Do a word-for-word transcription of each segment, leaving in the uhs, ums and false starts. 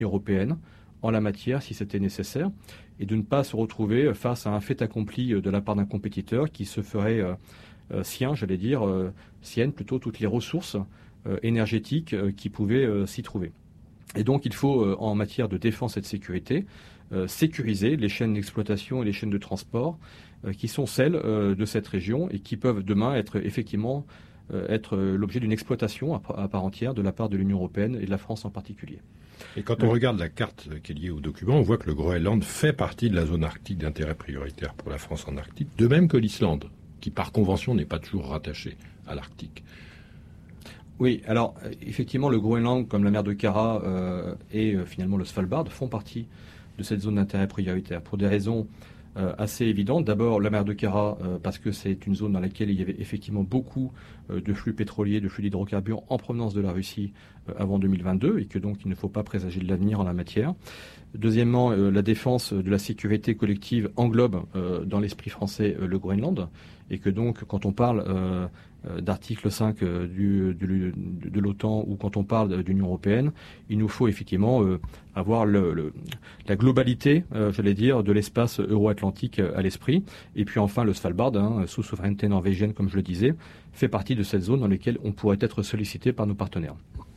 européenne en la matière si c'était nécessaire, et de ne pas se retrouver face à un fait accompli de la part d'un compétiteur qui se ferait euh, euh, sien, j'allais dire, euh, sienne plutôt, toutes les ressources euh, énergétiques euh, qui pouvaient euh, s'y trouver. Et donc il faut, euh, en matière de défense et de sécurité, euh, sécuriser les chaînes d'exploitation et les chaînes de transport euh, qui sont celles euh, de cette région et qui peuvent demain être effectivement euh, être l'objet d'une exploitation à, à part entière de la part de l'Union européenne et de la France en particulier. Et quand on regarde la carte qui est liée au document, on voit que le Groenland fait partie de la zone arctique d'intérêt prioritaire pour la France en Arctique, de même que l'Islande, qui par convention n'est pas toujours rattachée à l'Arctique. Oui, alors effectivement, le Groenland, comme la mer de Kara euh, et euh, finalement le Svalbard, font partie de cette zone d'intérêt prioritaire pour des raisons euh, assez évidentes. D'abord, la mer de Kara, euh, parce que c'est une zone dans laquelle il y avait effectivement beaucoup euh, de flux pétroliers, de flux d'hydrocarbures en provenance de la Russie euh, avant deux mille vingt-deux, et que donc il ne faut pas présager de l'avenir en la matière. Deuxièmement, euh, la défense de la sécurité collective englobe euh, dans l'esprit français euh, le Groenland, et que donc quand on parle euh, d'article cinq euh, du, du, de l'OTAN ou quand on parle d'Union européenne, il nous faut effectivement euh, avoir le, le, la globalité, euh, j'allais dire, de l'espace euro-atlantique à l'esprit. Et puis enfin, le Svalbard, hein, sous souveraineté norvégienne, comme je le disais, fait partie de cette zone dans laquelle on pourrait être sollicité par nos partenaires.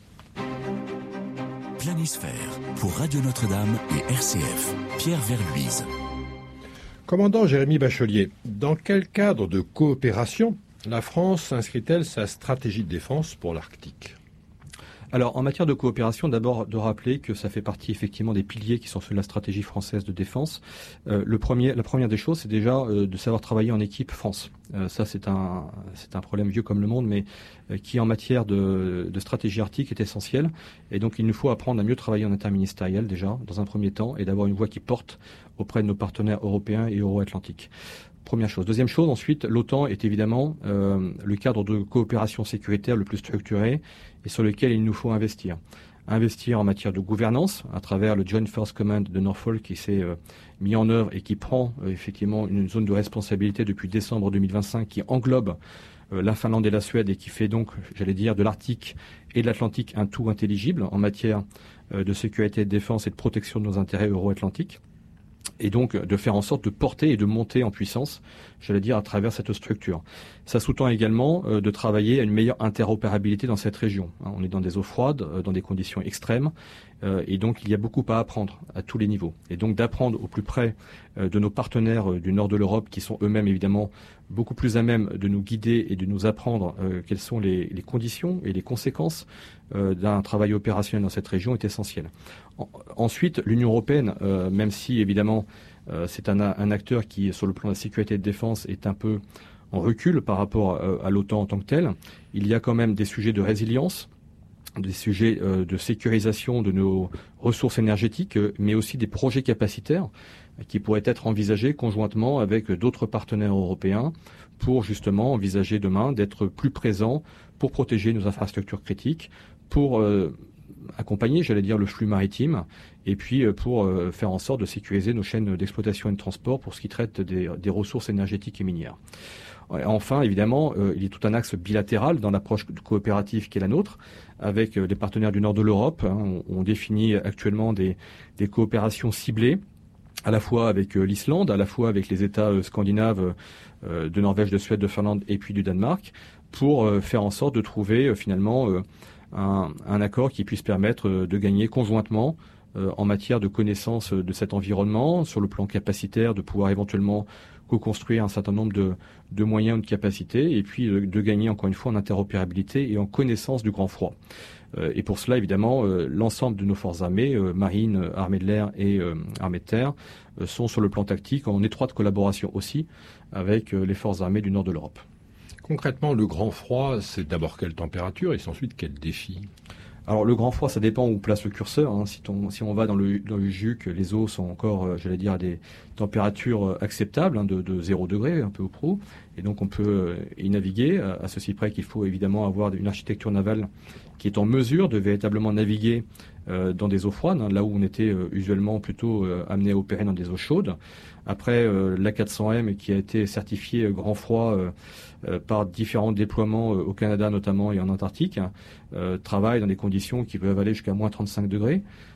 Planisphère pour Radio Notre-Dame et R C F. Pierre Verluise. Commandant Jérémy Bachelier, dans quel cadre de coopération la France inscrit-elle sa stratégie de défense pour l'Arctique ? Alors, en matière de coopération, d'abord de rappeler que ça fait partie effectivement des piliers qui sont ceux de la stratégie française de défense. Euh, le premier, la première des choses, c'est déjà euh, de savoir travailler en équipe France. Euh, ça, c'est un, c'est un problème vieux comme le monde, mais euh, qui en matière de, de stratégie arctique est essentiel. Et donc, il nous faut apprendre à mieux travailler en interministériel déjà, dans un premier temps, et d'avoir une voix qui porte auprès de nos partenaires européens et euro-atlantiques. Première chose. Deuxième chose, ensuite, l'OTAN est évidemment euh, le cadre de coopération sécuritaire le plus structuré et sur lequel il nous faut investir. Investir en matière de gouvernance à travers le Joint Force Command de Norfolk qui s'est euh, mis en œuvre et qui prend euh, effectivement une zone de responsabilité depuis décembre deux mille vingt-cinq qui englobe euh, la Finlande et la Suède et qui fait donc, j'allais dire, de l'Arctique et de l'Atlantique un tout intelligible en matière euh, de sécurité et de défense et de protection de nos intérêts euro-atlantiques. Et donc de faire en sorte de porter et de monter en puissance, j'allais dire, à travers cette structure. Ça sous-tend également euh, de travailler à une meilleure interopérabilité dans cette région. Hein, on est dans des eaux froides, euh, dans des conditions extrêmes, euh, et donc il y a beaucoup à apprendre à tous les niveaux. Et donc d'apprendre au plus près euh, de nos partenaires euh, du nord de l'Europe, qui sont eux-mêmes évidemment beaucoup plus à même de nous guider et de nous apprendre euh, quelles sont les, les conditions et les conséquences euh, d'un travail opérationnel dans cette région est essentiel. En, ensuite, l'Union européenne, euh, même si évidemment euh, c'est un, un acteur qui, sur le plan de la sécurité et de défense, est un peu en recul par rapport à, à l'OTAN en tant que tel, il y a quand même des sujets de résilience, des sujets euh, de sécurisation de nos ressources énergétiques, euh, mais aussi des projets capacitaires euh, qui pourraient être envisagés conjointement avec d'autres partenaires européens pour justement envisager demain d'être plus présents pour protéger nos infrastructures critiques, pour euh, accompagner, j'allais dire, le flux maritime, et puis pour euh, faire en sorte de sécuriser nos chaînes d'exploitation et de transport pour ce qui traite des, des ressources énergétiques et minières. Enfin, évidemment, euh, il y a tout un axe bilatéral dans l'approche coopérative qui est la nôtre, avec euh, les partenaires du nord de l'Europe. Hein, on, on définit actuellement des, des coopérations ciblées, à la fois avec euh, l'Islande, à la fois avec les États euh, scandinaves euh, de Norvège, de Suède, de Finlande et puis du Danemark, pour euh, faire en sorte de trouver euh, finalement euh, un, un accord qui puisse permettre euh, de gagner conjointement euh, en matière de connaissance de cet environnement, sur le plan capacitaire, de pouvoir éventuellement co-construire un certain nombre de, de moyens ou de capacités, et puis de, de gagner encore une fois en interopérabilité et en connaissance du grand froid. Euh, et pour cela, évidemment, euh, l'ensemble de nos forces armées, euh, marine, armée de l'air et euh, armée de terre, euh, sont sur le plan tactique en étroite collaboration aussi avec euh, les forces armées du nord de l'Europe. Concrètement, le grand froid, c'est d'abord quelle température et ensuite quel défi ? Alors le grand froid, ça dépend où on place le curseur. Hein. Si, ton, si on va dans le, dans le Juc, les eaux sont encore, euh, j'allais dire, à des températures acceptables, hein, de, de zéro degré, un peu au pro. Et donc on peut euh, y naviguer, à, à ceci près qu'il faut évidemment avoir une architecture navale qui est en mesure de véritablement naviguer euh, dans des eaux froides, hein, là où on était euh, usuellement plutôt euh, amené à opérer dans des eaux chaudes. Après, euh, l'A quatre cents M qui a été certifié grand froid euh, euh, par différents déploiements euh, au Canada notamment et en Antarctique, euh, travaille dans des conditions qui peuvent aller jusqu'à moins trente-cinq degrés.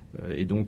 Et donc,